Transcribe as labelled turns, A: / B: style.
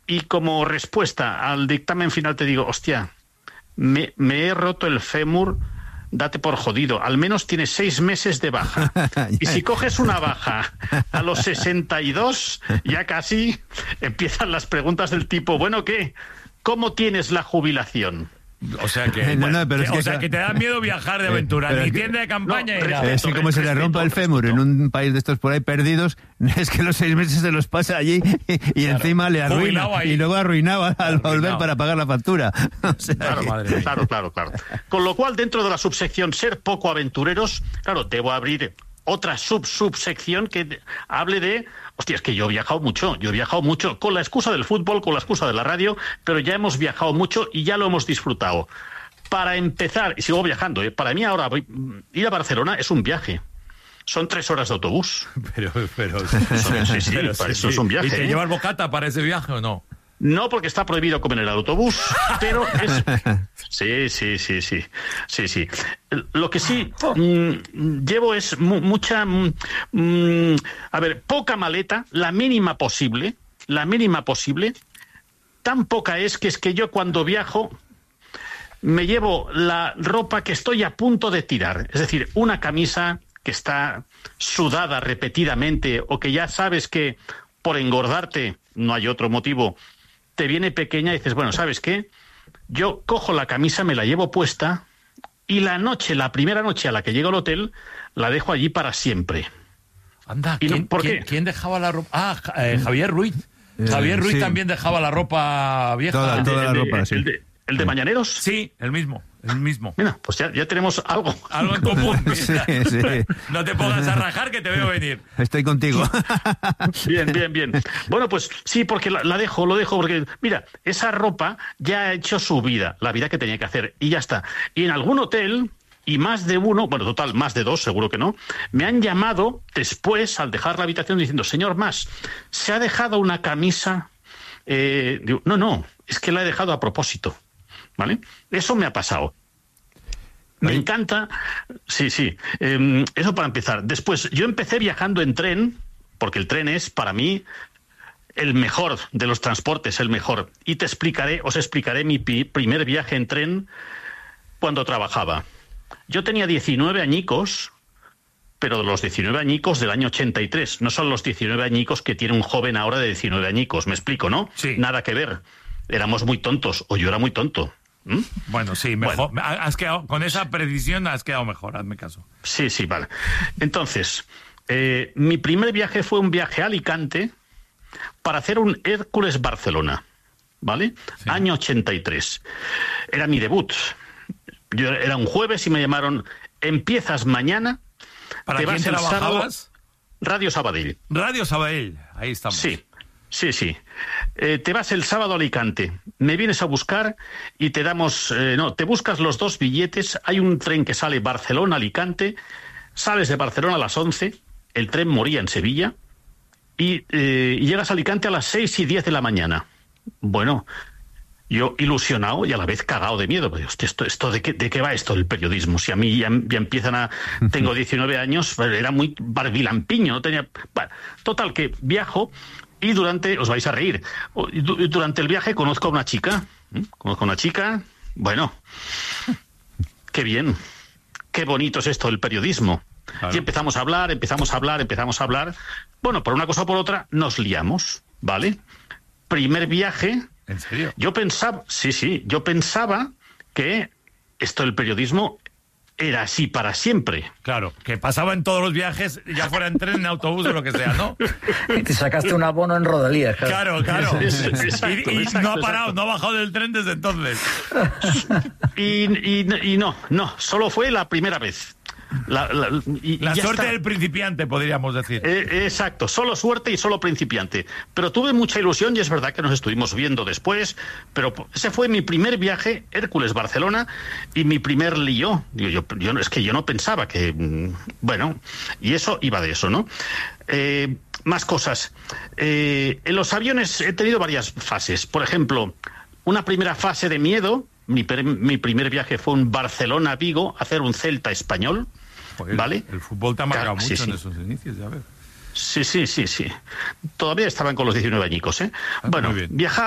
A: y como respuesta al dictamen final te digo, hostia, me he roto el fémur, date por jodido, al menos tienes 6 meses de baja. Y si coges una baja a los 62, ya casi empiezan las preguntas del tipo, bueno, ¿qué? ¿Cómo tienes la jubilación?
B: O sea que, que te da miedo viajar de aventura, ni tienda de campaña ni nada.
C: Es que como se le rompa el fémur en un país de estos por ahí perdidos, es que los 6 meses se los pasa allí y encima le arruina. Y luego arruinaba al volver para pagar la factura. O sea,
A: claro. Con lo cual, dentro de la subsección ser poco aventureros, claro, debo abrir otra subsección que hable de... Hostia, es que yo he viajado mucho, con la excusa del fútbol, con la excusa de la radio, pero ya hemos viajado mucho y ya lo hemos disfrutado. Para empezar, y sigo viajando, para mí ahora ir a Barcelona es un viaje. Son 3 horas de autobús.
B: Pero
A: eso es un viaje.
B: ¿Y te llevas bocata para ese viaje o no?
A: No, porque está prohibido comer en el autobús, pero es... Sí. Lo que sí llevo es mucha... poca maleta, la mínima posible. Tan poca es que yo cuando viajo me llevo la ropa que estoy a punto de tirar. Es decir, una camisa que está sudada repetidamente o que ya sabes que por engordarte, no hay otro motivo, te viene pequeña y dices, bueno, ¿sabes qué? Yo cojo la camisa, me la llevo puesta y la primera noche a la que llego al hotel, la dejo allí para siempre.
B: Anda, ¿quién dejaba la ropa? Javier Ruiz. Javier Ruiz también dejaba la ropa vieja.
C: Toda la ropa, sí.
A: ¿El de Mañaneros?
B: Sí, el mismo.
A: Mira, pues ya tenemos algo.
B: Algo en común.
C: Sí.
B: No te pongas a rajar que te veo venir.
C: Estoy contigo.
A: Bien. Bueno, pues sí, porque lo dejo, porque, mira, esa ropa ya ha hecho su vida, la vida que tenía que hacer, y ya está. Y en algún hotel, y más de uno, bueno, total, más de 2, seguro que no, me han llamado después, al dejar la habitación, diciendo, señor Mas, ¿se ha dejado una camisa? Digo, no, es que la he dejado a propósito. ¿Vale? Eso me ha pasado. Me encanta. Sí. Eso para empezar. Después, yo empecé viajando en tren, porque el tren es, para mí, el mejor de los transportes, el mejor. Y os explicaré mi primer viaje en tren cuando trabajaba. Yo tenía 19 añicos, pero de los 19 añicos del año 83. No son los 19 añicos que tiene un joven ahora de 19 añicos. ¿Me explico, no?
B: Sí.
A: Nada que ver. Éramos muy tontos, o yo era muy tonto.
B: Bueno, sí, mejor. Bueno. Has quedado, con esa precisión has quedado mejor, hazme caso.
A: Sí, vale. Entonces, mi primer viaje fue un viaje a Alicante para hacer un Hércules Barcelona, ¿vale? Sí. Año 83. Era mi debut. Era un jueves y me llamaron, empiezas mañana.
B: ¿Para quién trabajabas?
A: Radio Sabadell.
B: Radio Sabadell, ahí estamos.
A: Sí. Te vas el sábado a Alicante, me vienes a buscar y te damos... te buscas los 2 billetes, hay un tren que sale Barcelona-Alicante, sales de Barcelona a las 11, el tren moría en Sevilla y llegas a Alicante a las 6:10 de la mañana. Bueno, yo ilusionado y a la vez cagado de miedo. Pero, hostia, ¿esto de qué va esto el periodismo? Si a mí ya empiezan a... Tengo 19 años, era muy barbilampiño, no tenía... Bueno, total, que viajo... Y os vais a reír, durante el viaje conozco a una chica, bueno, qué bien, qué bonito es esto del periodismo. Claro. Y empezamos a hablar, bueno, por una cosa o por otra nos liamos, ¿vale? Primer viaje.
B: ¿En serio?
A: Yo pensaba que esto del periodismo era así para siempre.
B: Claro, que pasaba en todos los viajes, ya fuera en tren, en autobús o lo que sea, ¿no?
D: Y te sacaste un abono en Rodalías.
B: Claro.
A: Exacto,
B: y no ha parado, no ha bajado del tren desde entonces.
A: Y no, solo fue la primera vez.
B: La suerte del principiante, podríamos decir.
A: Exacto, solo suerte y solo principiante. Pero tuve mucha ilusión y es verdad que nos estuvimos viendo después, pero ese fue mi primer viaje, Hércules Barcelona, y mi primer lío. Es que yo no pensaba que... Bueno, y eso iba de eso, ¿no? Más cosas. En los aviones he tenido varias fases. Por ejemplo, una primera fase de miedo. Mi primer viaje fue un Barcelona-Vigo, hacer un Celta español. ¿Vale?
B: El fútbol te ha marcado mucho en esos inicios, ya ves.
A: Sí. Todavía estaban con los 19 añicos, ¿eh? Bueno, viajar